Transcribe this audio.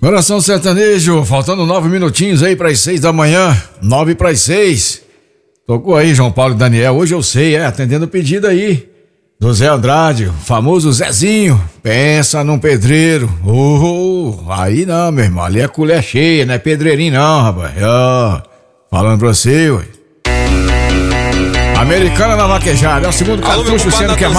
Coração sertanejo, faltando 9 minutinhos aí para as 6 da manhã, 9 para as 6. Tocou aí João Paulo e Daniel, hoje eu sei, atendendo o pedido aí do Zé Andrade, o famoso Zezinho. Pensa num pedreiro. Aí não, meu irmão, ali é colher cheia, não é pedreirinho não, rapaz. Falando pra você, ué. Americana na vaquejada, é o segundo cartucho sendo queimado.